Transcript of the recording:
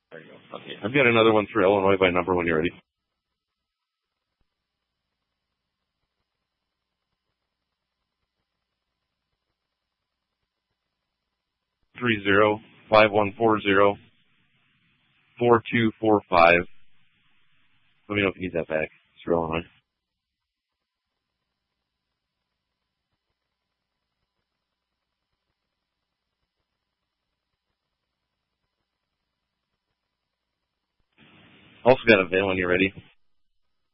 There you go. Okay. I've got another one for Illinois by number when you're ready. 30-5140-4245. Let me know if you need that back. It's for Illinois. Also got a VIN when you're ready.